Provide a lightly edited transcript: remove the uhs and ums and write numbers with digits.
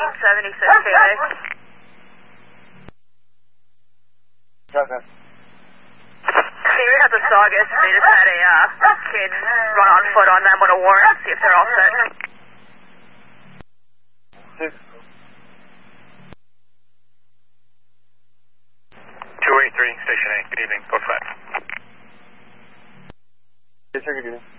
76 KA. Okay. See, we got the Saugus. They just had a kid run on foot on them with a warrant. See if they're all set. 283, Station 8. Good evening. Go flat. Yes, sir. Good evening.